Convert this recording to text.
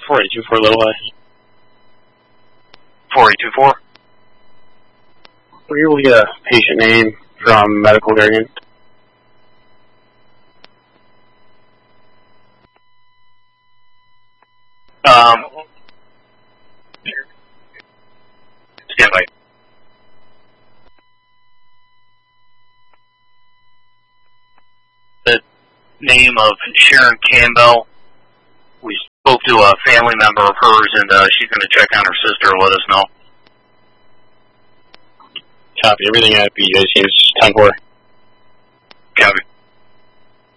4824 Little High. 4824. Were you able to get a patient name from medical variant? Stand by. The name of Sharon Campbell. We spoke to a family member of hers, and she's going to check on her sister and let us know. Copy. Everything at BJ seems 10-4. Copy.